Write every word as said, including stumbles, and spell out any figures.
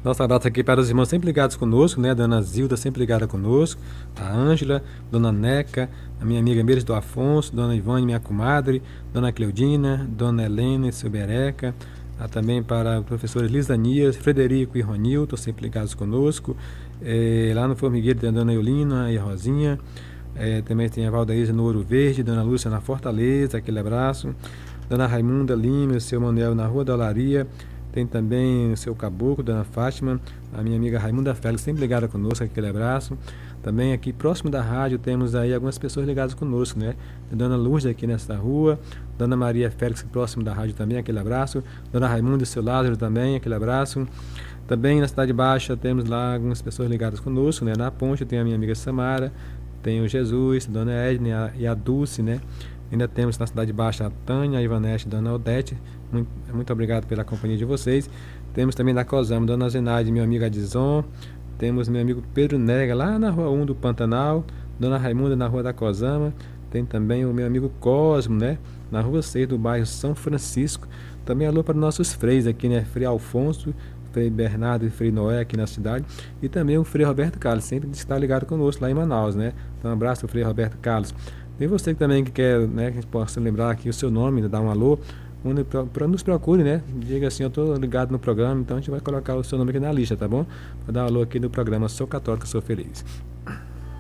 Nossa abraço aqui para os irmãos sempre ligados conosco, né? Dona Zilda sempre ligada conosco, a Ângela, Dona Neca, a minha amiga Meires do Afonso, Dona Ivone, minha comadre, Dona Cleudina, Dona Helena, seu Bereca, a, também para os professores Lisanias, Frederico e Ronilton, sempre ligados conosco, é, lá no Formigueiro tem a Dona Eulina e a Rosinha, é, também tem a Valdaísa no Ouro Verde, Dona Lúcia na Fortaleza, aquele abraço, Dona Raimunda Lima, o seu Manuel na Rua da Olaria, tem também o seu Caboclo, Dona Fátima, a minha amiga Raimunda Félix, sempre ligada conosco, aquele abraço. Também aqui próximo da rádio temos aí algumas pessoas ligadas conosco, né? Dona Lourdes aqui nessa rua, Dona Maria Félix próximo da rádio também, aquele abraço. Dona Raimunda e seu Lázaro também, aquele abraço. Também na Cidade Baixa temos lá algumas pessoas ligadas conosco, né? Na Ponte tem a minha amiga Samara, tem o Jesus, Dona Edna e a Dulce, né? Ainda temos na Cidade Baixa a Tânia, a Ivanete, Dona Odete. Muito, muito obrigado pela companhia de vocês. Temos também na Cosama, Dona Zenaide, meu amigo Adison. Temos meu amigo Pedro Nega, lá na Rua um do Pantanal. Dona Raimunda, na Rua da Cosama. Tem também o meu amigo Cosmo, né? Na Rua seis do bairro São Francisco. Também alô para nossos freios aqui, né? Frei Alfonso, Frei Bernardo e Frei Noé aqui na cidade. E também o Frei Roberto Carlos, sempre está ligado conosco lá em Manaus, né? Então um abraço, Frei Roberto Carlos. Tem você também que quer, né, que a gente possa lembrar aqui o seu nome, dar um alô, para nos procure, né? Diga assim, eu estou ligado no programa, então a gente vai colocar o seu nome aqui na lista, tá bom? Vou dar um alô aqui no programa Sou Católico, Sou Feliz.